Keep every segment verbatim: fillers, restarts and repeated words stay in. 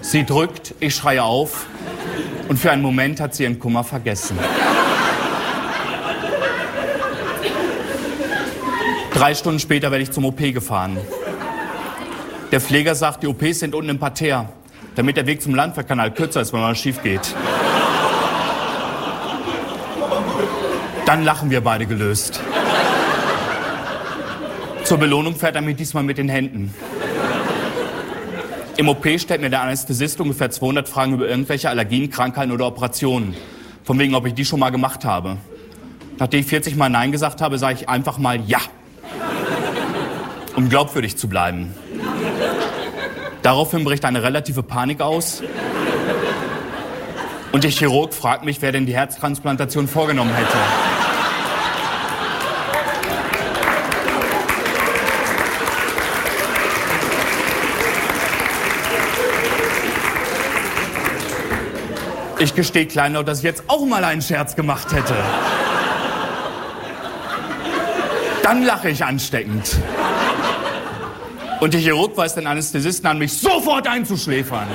Sie drückt, ich schreie auf und für einen Moment hat sie ihren Kummer vergessen. Drei Stunden später werde ich zum O P gefahren. Der Pfleger sagt, die O Ps sind unten im Parterre, damit der Weg zum Landwehrkanal kürzer ist, wenn mal schief geht. Dann lachen wir beide gelöst. Zur Belohnung fährt er mir diesmal mit den Händen. Im O P stellt mir der Anästhesist ungefähr zweihundert Fragen über irgendwelche Allergien, Krankheiten oder Operationen. Von wegen, ob ich die schon mal gemacht habe. Nachdem ich vierzig Mal Nein gesagt habe, sage ich einfach mal Ja. Um glaubwürdig zu bleiben. Daraufhin bricht eine relative Panik aus. Und der Chirurg fragt mich, wer denn die Herztransplantation vorgenommen hätte. Ich gestehe kleinlaut, dass ich jetzt auch mal einen Scherz gemacht hätte. Dann lache ich ansteckend. Und der Chirurg weist den Anästhesisten an, mich sofort einzuschläfern.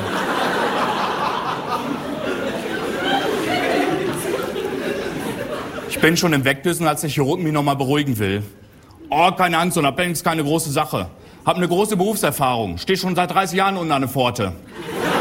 Ich bin schon im Wegdüsen, als der Chirurg mich noch mal beruhigen will. Oh, keine Angst, so eine Appendix ist keine große Sache. Hab eine große Berufserfahrung, stehe schon seit dreißig Jahren unten an der Pforte.